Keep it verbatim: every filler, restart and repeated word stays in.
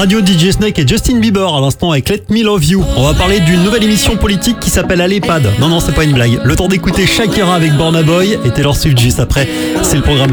Radio D J Snake et Justin Bieber à l'instant avec Let Me Love You. On va parler d'une nouvelle émission politique qui s'appelle À l'EHPAD. Non, non, c'est pas une blague. Le temps d'écouter Shakira avec Burna Boy et Taylor Swift juste après. C'est le programme.